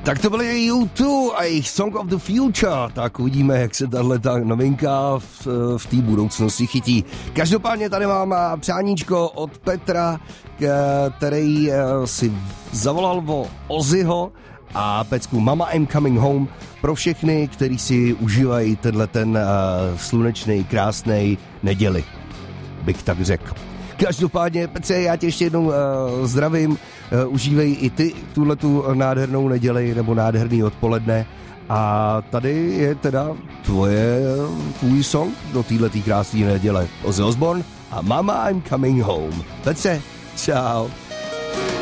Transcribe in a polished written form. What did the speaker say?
Tak to byly U2 a jejich Song of the Future. Tak uvidíme, jak se tato novinka v té budoucnosti chytí. Každopádně tady mám přáníčko od Petra, který si zavolal o Ozzyho a pecku Mama I'm Coming Home pro všechny, kteří si užívají ten slunečný, krásný neděli, bych tak řekl. Každopádně, Petře, já tě ještě jednou zdravím, užívej i ty tuhletu nádhernou neděli nebo nádherný odpoledne a tady je teda tvůj song do téhletý krásné neděle. Ozzy Osbourne a Mama I'm Coming Home. Petře, čau.